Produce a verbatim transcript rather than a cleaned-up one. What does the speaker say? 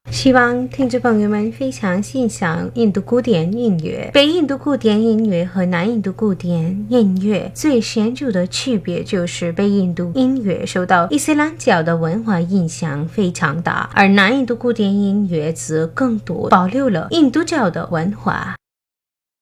希望听众朋友们非常欣赏印度古典音乐。北印度古典音乐和南印度古典音乐最显著的区别就是北印度音乐受到伊斯兰教的文化影响非常大，而南印度古典音乐则更多保留了印度教的文化。